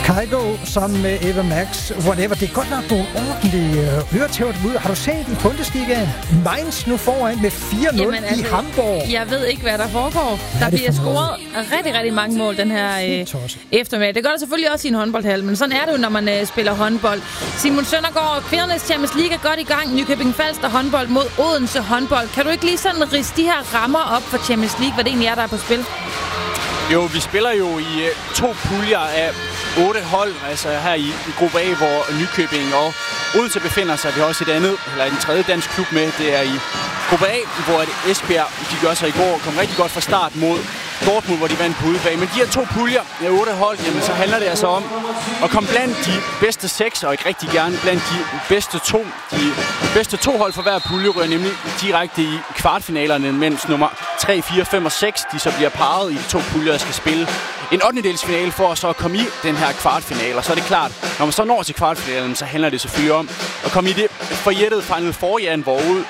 Kygo sammen med Eva Max. Whatever. Det er godt nok nogle ordentlige høretæver ud. Har du set i Bundesligaen? Mainz nu foran med 4-0 i Hamburg. Jeg ved ikke, hvad der foregår. Der bliver scoret rigtig, rigtig mange mål den her eftermiddag. Det gør der selvfølgelig også i en håndboldhal, men sådan er det jo, når man spiller håndbold. Simon Søndergaard, kvindernes Champions League er godt i gang. Nykøbing Falster håndbold mod Odense håndbold. Kan du ikke lige sådan ridse de her rammer op for Champions League, hvad det egentlig er, der er på spil? Jo, vi spiller jo i 2 puljer af 8 hold, altså her i gruppe A, hvor Nykøbing og Odense befinder sig. Vi har også en tredje dansk klub med. Det er i gruppe A, hvor Esbjerg, de gør sig i går, kom rigtig godt fra start mod Dortmund, hvor de vandt på udebane. Men de her 2 puljer af 8 hold, jamen så handler det altså om at komme blandt de bedste 6, og ikke rigtig gerne blandt de bedste 2. De bedste 2 hold for hver pulje rører nemlig direkte i kvartfinalerne, mens nummer 3, 4, 5 og 6, de så bliver parret i de 2 puljer, der skal spille en 8-delsfinale for at så komme i den her kvartfinale. Og så er det klart, når man så når til kvartfinalen, så handler det selvfølgelig om at komme i det forjættede Final Four-land,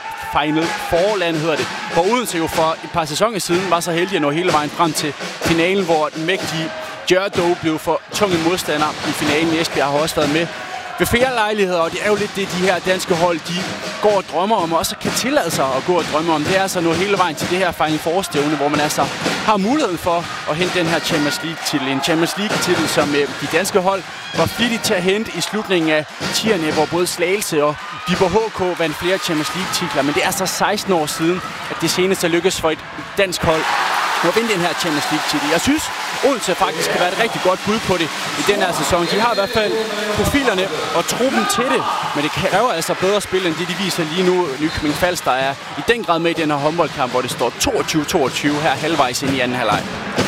hedder det, hvor Odense jo for et par sæsoner siden var så heldig at nå hele vejen frem til finalen, hvor den mægtige Gjerdå blev for tung en modstander i finalen. Esbjerg har også været med ved flere lejligheder, og det er jo lidt det, de her danske hold, de går og drømmer om, og også kan tillade sig at gå og drømme om. Det er altså nu hele vejen til det her Final Four-stævne, hvor man altså har muligheden for at hente den her Champions League-titel. En Champions League-titel, som de danske hold var flittigt til at hente i slutningen af 10'erne, hvor både Slagelse og Viborg HK vandt flere Champions League-titler. Men det er altså 16 år siden, at det seneste lykkes for et dansk hold at vinde den her Champions League-titel. Jeg synes, Odense faktisk kan være et rigtig godt bud på det i den her sæson. De har i hvert fald profilerne og truppen til det, men det kræver altså bedre spil end det, de viser lige nu. Nykøbing Falster er i den grad med i den her håndboldkamp, hvor det står 22-22 her halvvejs ind i anden halvleg.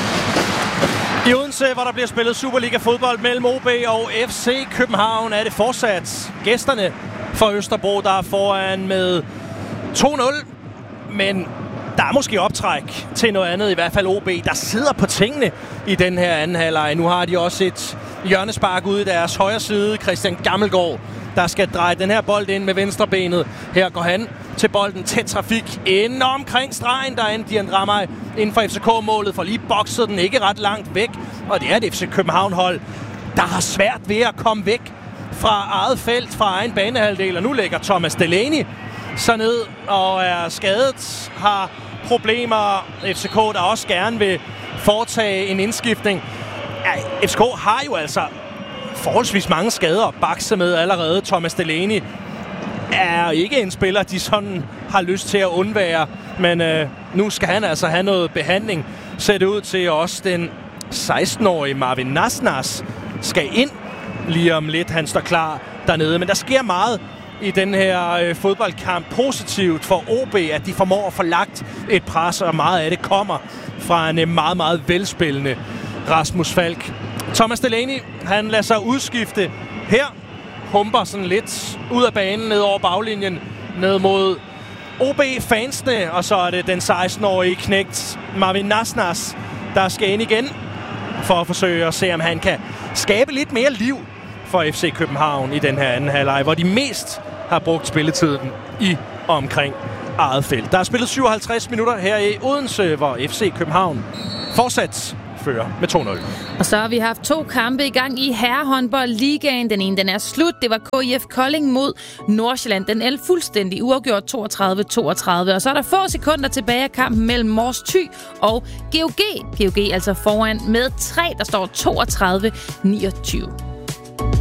I Odense, hvor der bliver spillet Superliga-fodbold mellem OB og FC København, er det fortsat gæsterne fra Østerbro, der er foran med 2-0, men der er måske optræk til noget andet, i hvert fald OB, der sidder på tingene i den her anden halvleg. Nu har de også et hjørnespark ude i deres højre side. Christian Gammelgaard, der skal dreje den her bold ind med venstrebenet. Her går han til bolden, tæt trafik ind omkring stregen. Der endte Dian Dramaj inden for FCK-målet, for lige bokset den ikke ret langt væk. Og det er et FC København-hold, der har svært ved at komme væk fra eget felt, fra egen banehalvdel. Og nu lægger Thomas Delaney så ned og er skadet, har problemer. FCK, der også gerne vil foretage en indskiftning. Ja, FCK har jo altså forholdsvis mange skader at bakse med allerede. Thomas Delaney er ikke en spiller, de sådan har lyst til at undvære, men nu skal han altså have noget behandling. Ser det ud til også den 16-årige Marvin Nasnas skal ind lige om lidt. Han står klar dernede, men der sker meget i den her fodboldkamp. Positivt for OB, at de formår at få lagt et pres, og meget af det kommer fra en meget, meget velspillende Rasmus Falk. Thomas Delaney, han lader sig udskifte her. Humper sådan lidt ud af banen, ned over baglinjen, ned mod OB-fansene, og så er det den 16-årige knægt Marvin Nasnas, der skal ind igen for at forsøge at se, om han kan skabe lidt mere liv for FC København i den her anden halvleg, hvor de mest har brugt spilletiden i og omkring eget felt. Der er spillet 57 minutter her i Odense, hvor FC København fortsat fører med 2-0. Og så har vi haft 2 kampe i gang i herrehåndboldligaen. Den ene, den er slut. Det var KIF Kolding mod Nordsjælland. Den er fuldstændig uafgjort 32-32. Og så er der få sekunder tilbage af kampen mellem Mors Thy og GOG. GOG altså foran med 3, der står 32-29.